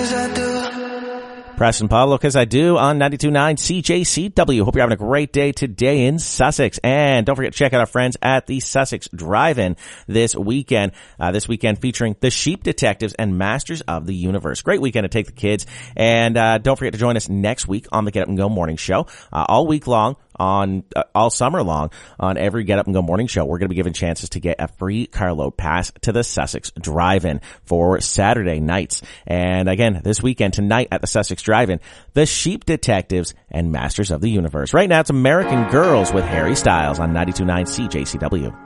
Preston Pablo, because I do on 92.9 CJCW. Hope you're having a great day today in Sussex. And don't forget to check out our friends at the Sussex Drive-In this weekend. This weekend featuring the Sheep Detectives and Masters of the Universe. Great weekend to take the kids. And don't forget to join us next week on the Get Up and Go Morning Show. All week long, all summer long, on every Get Up and Go Morning Show, we're going to be giving chances to get a free carload pass to the Sussex Drive-In for Saturday nights. And again, this weekend, tonight at the Sussex Drive-In, the Sheep Detectives and Masters of the Universe. Right now, it's American Girls with Harry Styles on 92.9 CJCW.